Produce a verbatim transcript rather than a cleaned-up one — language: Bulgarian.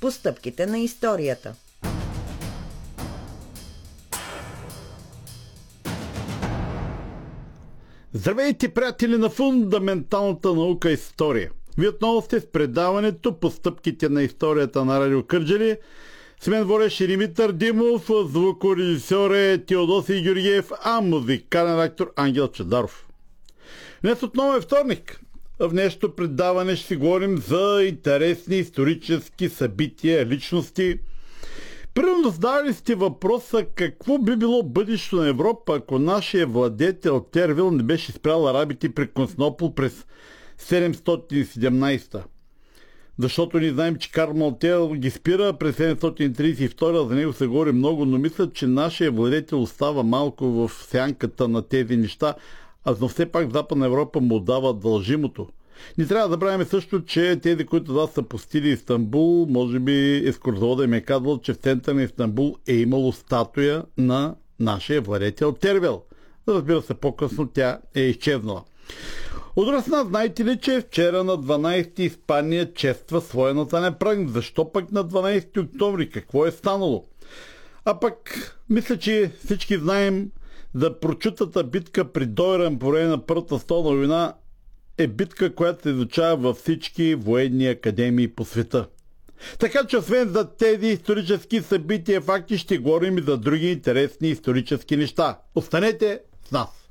по стъпките на историята. Здравейте, приятели на фундаменталната наука история! Вие отново сте с предаването по стъпките на историята на Радио Кърджали. С мен водещ Димитър Димов, звукорежисьор е Теодосий Георгиев, а музикален актор Ангел Чадаров. Днес отново е вторник. В днешното предаване ще си говорим за интересни исторически събития, личности. Примерно задали сте въпроса какво би било бъдещето на Европа, ако нашия владетел Тервил не беше спрял арабите при Константинопол през седемстотин и седемнадесета. Защото ние знаем, че Карл Мартел ги спира през седемстотин тридесет и втора, за него се говори много, но мисля, че нашия владетел остава малко в сянката на тези неща, а но все пак в Западна Европа му дава дължимото. Не трябва да забравяме също, че тези, които това са посетили Истанбул, може би екскурзовода им е казал, че в центъра на Истанбул е имало статуя на нашия владетел Тервел. Разбира се, по-късно тя е изчезнала. От друга страна, знаете ли, че вчера на дванадесети Испания чества своя национален празник? Защо пък на дванадесети октомври? Какво е станало? А пък, мисля, че всички знаем за прочутата битка при Дойран по време на Първата световна война. Е битка, която се изучава във всички военни академии по света. Така че освен за тези исторически събития, факти, ще говорим и за други интересни исторически неща. Останете с нас!